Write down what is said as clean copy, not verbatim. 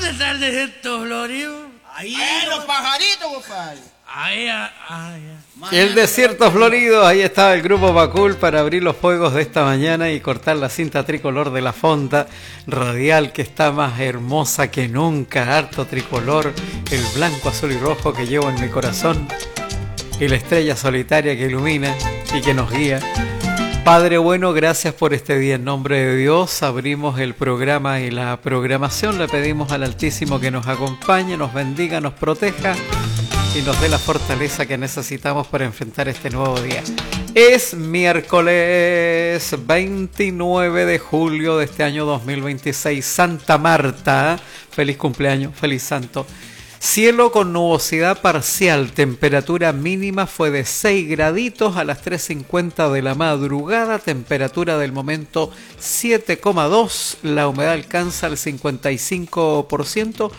¿Dónde está el desierto florido? Ahí, los pajaritos, compadre. El desierto florido, ahí estaba el grupo Macul para abrir los fuegos de esta mañana y cortar la cinta tricolor de la fonda radial que está más hermosa que nunca, harto tricolor, el blanco, azul y rojo que llevo en mi corazón y la estrella solitaria que ilumina y que nos guía. Padre bueno, gracias por este día. En nombre de Dios abrimos el programa y la programación. Le pedimos al Altísimo que nos acompañe, nos bendiga, nos proteja y nos dé la fortaleza que necesitamos para enfrentar este nuevo día. Es miércoles 29 de julio de este año 2026. Santa Marta, feliz cumpleaños, feliz santo. Cielo con nubosidad parcial, temperatura mínima fue de 6 graditos a las 3:50 de la madrugada, temperatura del momento 7,2, la humedad alcanza el 55%,